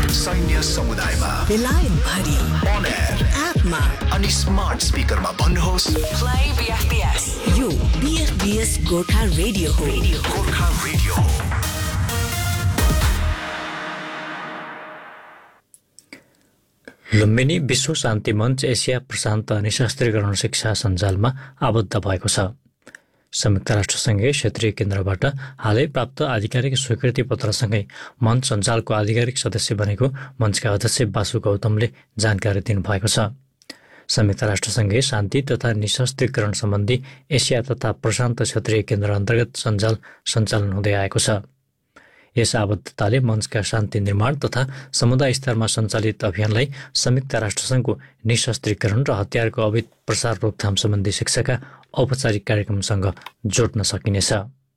सैन्य समुदायमा बेलायत भरि on air एपमा अनि स्मार्ट स्पिकरमा भन्नुहोस् Play BFBS. यो BFBS गोर्खा रेडियो हो. गोर्खा रेडियो हो. लुम्बिनी विश्व शान्ति मञ्च एसिया प्रशान्त निशस्त्रीकरण शिक्षा सञ्जालमा आबद्ध भएको छ। संयुक्त राष्ट्रसङ्घीय क्षेत्रीय केन्द्रबाट हालै प्राप्त आधिकारिक स्वीकृति पत्रसँगै मञ्च सञ्जालको आधिकारिक सदस्य बनेको मञ्चका अध्यक्ष बासु गौतमले जानकारी दिनुभएको छ। संयुक्त राष्ट्रसङ्घीय शान्ति तथा निशस्त्रीकरण सम्बन्धी एसिया तथा प्रशान्त क्षेत्रीय केन्द्र अन्तर्गत सञ्जाल सञ्चालन हुँदै आएको छ। यस आबद्धताले मञ्चका शान्ति निर्माण तथा समुदाय स्तरमा सञ्चालित अभियानलाई संयुक्त राष्ट्रसङ्घको निशस्त्रीकरण र हतियारको अवैध प्रसार रोकथाम सम्बन्धी शिक्षाका औपचारिक कार्यक्रमसँग जोड्न सकिनेछ।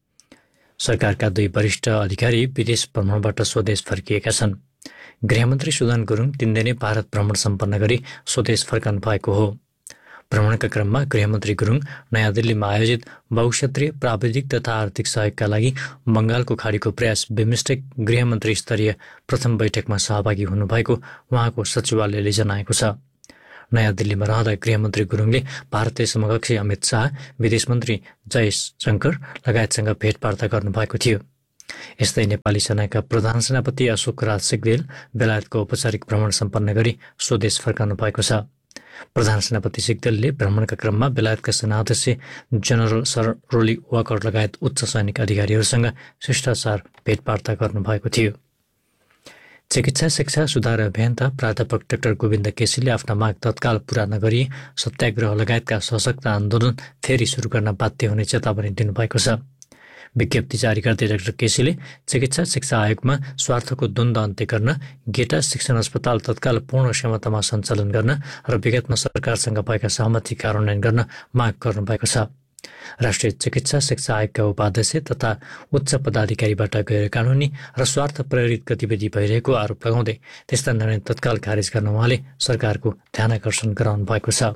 सरकारका 2 वरिष्ठ अधिकारी विदेश भ्रमणबाट स्वदेश फर्किएका छन्। गृहमन्त्री सुदन गुरुङ 3 दिने भारत भ्रमण सम्पन्न गरी स्वदेश फर्कनु भएको हो। भ्रमणका क्रममा गृहमन्त्री गुरुङ नयाँ दिल्लीमा आयोजित बहुक्षेत्रीय प्राविधिक तथा आर्थिक सहयोगका लागि बङ्गालको खाडीको प्रयास बिमस्टेक गृहमन्त्री स्तरीय प्रथम बैठकमा सहभागी हुनुभएको उहाँको सचिवालयले जनाएको छ। नयाँ दिल्लीमा रहँदा गृहमन्त्री गुरुङले भारतीय समकक्षी अमित शाह, विदेश मन्त्री जयशङ्कर लगायतसँग भेटवार्ता गर्नुभएको थियो। यस्तै नेपाली सेनाका प्रधान सेनापति अशोक राज सिग्देल बेलायतको औपचारिक भ्रमण सम्पन्न गरी स्वदेश फर्काउनु भएको छ। प्रधान सेनापति सिग्देलले भ्रमणका क्रममा बेलायतका सेनाध्यक्ष जनरल सर रोली वाकर लगायत उच्च सैनिक अधिकारीहरूसँग शिष्टाचार भेटवार्ता गर्नुभएको थियो। चिकित्सा शिक्षा सुधार अभियन्ता प्राध्यापक डाक्टर गोविन्द केसीले आफ्ना माग तत्काल पूरा नगरी सत्याग्रह लगायतका सशक्त आन्दोलन फेरि सुरु गर्न बाध्य हुने चेतावनी दिनुभएको छ। विज्ञप्ति जारी गर्दै डाक्टर केसीले चिकित्सा शिक्षा आयोगमा स्वार्थको द्वन्द्व अन्त्य गर्न, गेटा शिक्षण अस्पताल तत्काल पूर्ण क्षमतामा सञ्चालन गर्न र विगतमा सरकारसँग भएका सहमति कार्यान्वयन गर्न माग गर्नुभएको छ। राष्ट्रिय चिकित्सा शिक्षा आयोगका उपाध्यक्ष तथा उच्च पदाधिकारीबाट गैर कानुनी र स्वार्थ प्रेरित गतिविधि भइरहेको आरोप लगाउँदै त्यस्ता निर्णय तत्काल खारेज गर्न उहाँले सरकारको ध्यानाकर्षण गराउनु भएको छ।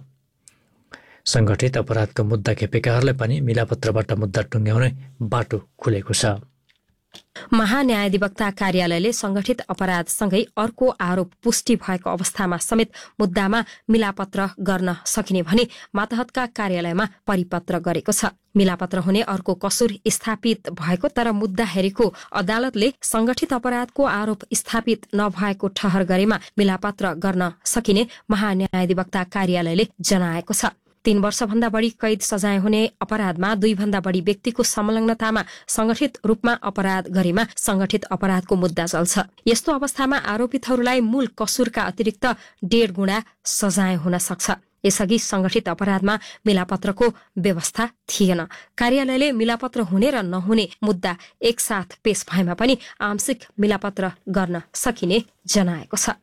संगठित अपराधको मुद्दा खेपेकाहरूलाई पनि मिलापत्रबाट मुद्दा टुङ्ग्याउने बाटो खुलेको छ। महान्यायाधिवक्ता कार्यालयले संगठित अपराधसँगै अर्को आरोप पुष्टि भएको अवस्थामा समेत मुद्दामा मिलापत्र गर्न सकिने भने मातहतका कार्यालयमा परिपत्र गरेको छ। मिलापत्र हुने अर्को कसुर स्थापित भएको तर मुद्दा हेरेको अदालतले संगठित अपराधको आरोप स्थापित नभएको ठहर गरेमा मिलापत्र गर्न सकिने महान्यायाधिवक्ता कार्यालयले जनाएको छ। 3 वर्षभन्दा बढी कैद सजाय हुने अपराधमा 2 भन्दा बढी व्यक्तिको संलग्नतामा संगठित रूपमा अपराध गरेमा संगठित अपराधको मुद्दा चल्छ। यस्तो अवस्थामा आरोपितहरूलाई मूल कसुरका अतिरिक्त 1.5 गुणा सजाय हुन सक्छ। यसअघि संगठित अपराधमा मिलापत्रको व्यवस्था थिएन। कार्यालयले मिलापत्र हुने र नहुने मुद्दा एकसाथ पेश भएमा पनि आंशिक मिलापत्र गर्न सकिने जनाएको छ।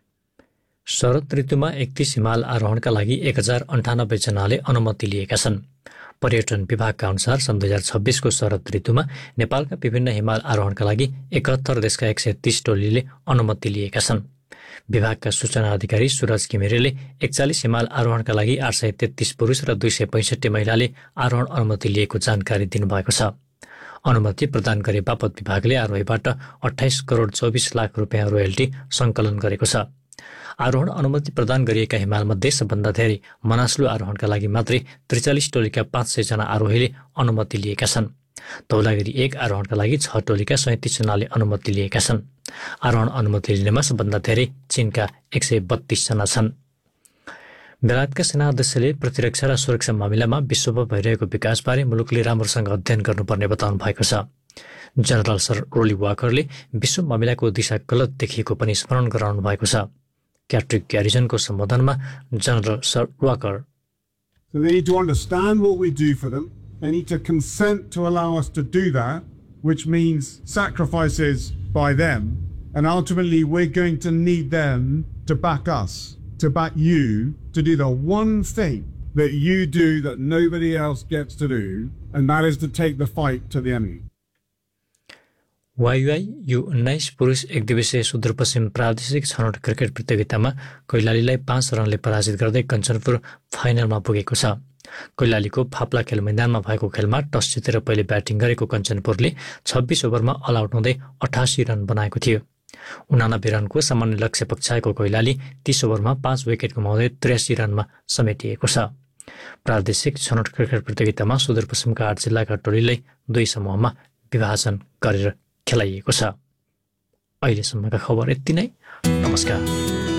शरद ऋतुमा 31 हिमाल आरोहणका लागि 1098 जनाले अनुमति लिएका छन्। पर्यटन विभागका अनुसार सन् 2026 को शरद ऋतुमा नेपालका विभिन्न हिमाल आरोहणका लागि 71 देशका 130 टोलीले अनुमति लिएका छन्। विभागका सूचना अधिकारी सुरज घिमिरेले 41 हिमाल आरोहणका लागि 833 पुरुष र 265 महिलाले आरोहण अनुमति लिएको जानकारी दिनुभएको छ। अनुमति प्रदान गरे बापत विभागले आरोहीबाट 28 करोड 24 लाख रुपियाँ रोयल्टी सङ्कलन गरेको छ। आरोहण अनुमति प्रदान गरिएका हिमालमध्ये सबभन्दा धेरै मनास्लु आरोहणका लागि मात्रै 43 टोलीका 500 जना आरोहीले अनुमति लिएका छन्। धौलागिरी 1 आरोहणका लागि 6 टोलीका 37 जनाले अनुमति लिएका छन्। आरोहण अनुमति लिनेमा सबभन्दा धेरै चीनका 132 जना छन्। बेलायतका सेना अध्यक्षले प्रतिरक्षा र सुरक्षा मामिलामा विश्वमा भइरहेको विकासबारे मुलुकले राम्रोसँग अध्ययन गर्नुपर्ने बताउनु भएको छ। जनरल सर रोली वाकरले विश्व मामिलाको दिशा गलत देखिएको पनि स्मरण गराउनु भएको छ। क्याट्रिक ग्यारिजनको सम्बोधनमा general sir walker So they need to understand what we do for them. They need to consent to allow us to do that, which means sacrifices by them. And ultimately, we're going to need them to back us, to back you, to do the one thing that you do that nobody else gets to do, and that is to take the fight to the enemy. वायुआई U19 पुरुष एकदिवसीय सुदूरपश्चिम प्रादेशिक छनौट cricket प्रतियोगितामा कैलालीलाई 5 रनले पराजित गर्दै कञ्चनपुर फाइनलमा पुगेको छ। कैलालीको फाप्ला खेल मैदानमा भएको खेलमा टस जितेर पहिले ब्याटिङ गरेको कञ्चनपुरले 26 ओभरमा अल आउट हुँदै 88 रन बनाएको थियो। 89 रनको सामान्य लक्ष्य पक्षाएको कोइलाले 30 ओभरमा 5 विकेट गुमाउँदै 83 रनमा समेटिएको छ। प्रादेशिक छनौट क्रिकेट प्रतियोगितामा सुदूरपश्चिमका 8 जिल्लाका टोलीलाई 2 समूहमा विभाजन गरेर खेलाइएको छ। अहिलेसम्मका खबर यति नै। नमस्कार।